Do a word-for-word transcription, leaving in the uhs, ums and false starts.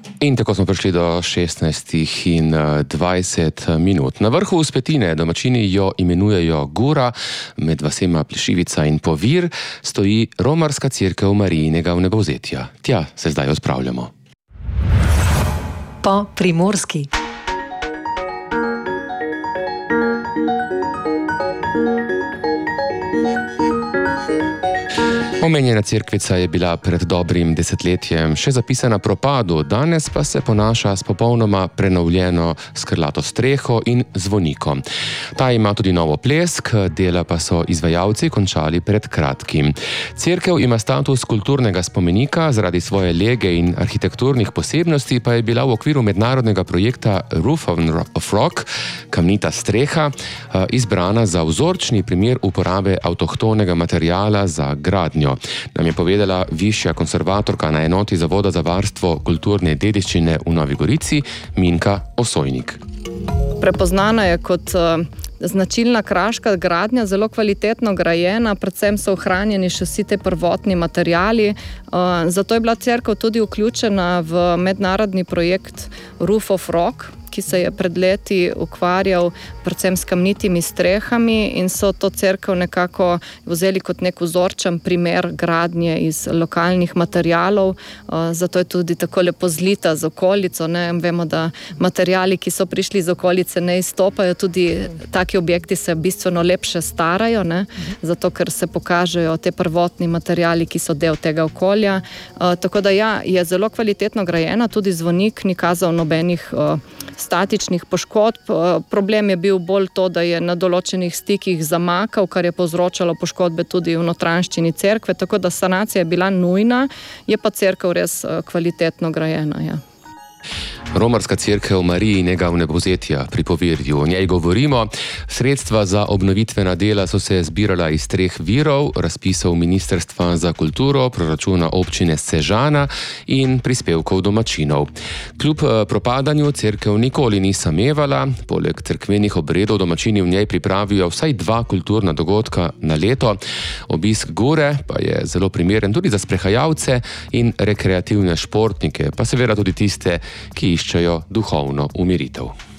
In tako smo prišli do šestnajstih in dvajset minut. Na vrhu vzpetine domačini jo imenujejo Gora, med vasema Plešivica in Povir stoji romarska cerkev Marijinega vnebovzetja. Tja se zdaj odpravljamo. Po primorski. Omenjena cerkvica je bila pred dobrim desetletjem še zapisana propadu, danes pa se ponaša s popolnoma prenovljeno skrlato streho in zvonikom. Ta ima tudi novo plesk, dela pa so izvajalci končali pred kratkim. Cerkev ima status kulturnega spomenika, zaradi svoje lege in arhitekturnih posebnosti pa je bila v okviru mednarodnega projekta Roof of Rock, kamnita streha, izbrana za vzorčni primer uporabe avtohtonega materiala za gradnjo. Nam je povedala višja konservatorka na enoti Zavoda za varstvo kulturne dediščine v Novi Gorici, Minka Osojnik. Prepoznana je kot značilna kraška gradnja, zelo kvalitetno grajena, predvsem so ohranjeni še vsi te prvotni materiali. Zato je bila cerkev tudi vključena v mednarodni projekt Roof of Rock, ki se je pred leti ukvarjal predvsem s kamnitimi strehami in so to cerkev nekako vzeli kot nek vzorčen primer gradnje iz lokalnih materialov. Zato je tudi tako lepo zlita z okolico. Ne? Vemo, da materiali, ki so prišli iz okolice, ne izstopajo, tudi taki objekti se bistveno lepše starajo, ne? Zato ker se pokažejo te prvotni materiali, ki so del tega okolja. Tako da ja, je zelo kvalitetno grajena, tudi zvonik ni kazal nobenih statičnih poškodb. Problem je bil bolj to, da je na določenih stikih zamakal, kar je povzročalo poškodbe tudi v notranjščini cerkve, tako da sanacija je bila nujna, je pa cerkev res kvalitetno grajena, ja. Romarska cerkev Marijinega vnebovzetja pri Povirju. O njej govorimo. Sredstva za obnovitvena dela so se zbirala iz treh virov, razpisov Ministrstva za kulturo, proračuna občine Sežana in prispevkov domačinov. Kljub propadanju cerkev nikoli ni samevala, poleg cerkvenih obredov domačini v njej pripravijo vsaj dva kulturna dogodka na leto. Obisk Gore pa je zelo primeren tudi za sprehajalce in rekreativne športnike, pa seveda tudi tiste, ki iščejo duhovno umiritev.